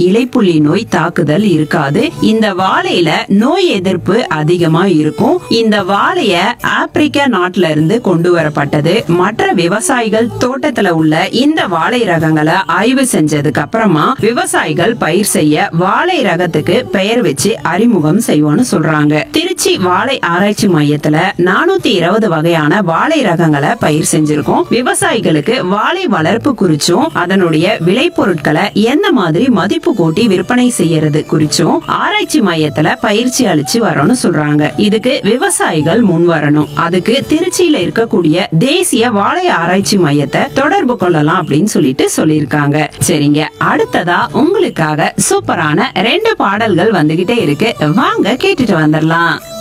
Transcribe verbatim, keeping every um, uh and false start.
இலைப்புள்ளி நோய் தாக்குதல் இருக்காது. இந்த வாழையில நோய் எதிர்ப்பு அதிகமா இருக்கும். இந்த வாழைய ஆப்பிரிக்கா நாட்டுல இருந்து கொண்டு வரப்பட்டது. மற்ற விவசாயிகள் தோட்டத்துல உள்ள இந்த வாழை ரகங்களை ஆய்வு செஞ்சதுக்கு அப்புறமா விவசாயிகள் பயிர் செய்ய வாழை ரகத்துக்கு பெயர் வச்சு அறிமுகம் செய்வோம்னு சொல்றாங்க. திருச்சி வாழை ஆராய்ச்சி மையத்துல நானூத்தி இருபது வகையான வாழை ரகங்களை பயிர் செஞ்சிருக்கோம். விவசாயிகளுக்கு வாழை வளர்ப்பு குறிச்சும் அதனுடைய விளை பொருட்களை எந்த மாதிரி மதிப்பு கூட்டி விற்பனை செய்யறது குறிச்சும் ஆராய்ச்சி மையத்துல பயிற்சி அளிச்சு வரணும்னு சொல்றாங்க. இதுக்கு விவசாயிகள் முன் வரணும். அதுக்கு திருச்சியில இருக்கக்கூடிய தேசிய வாழை ஆராய்ச்சி மையத்தை தொடர்பு கொள்ளலாம் அப்படின்னு சொல்லிட்டு சொல்லிருக்காங்க. சரிங்க, அடுத்ததா உங்களுக்காக சூப்பரான ரெண்டு பாடல்கள் வந்துகிட்டே இருக்கு. வாங்க கேட்டுட்டு வந்துடலாம்.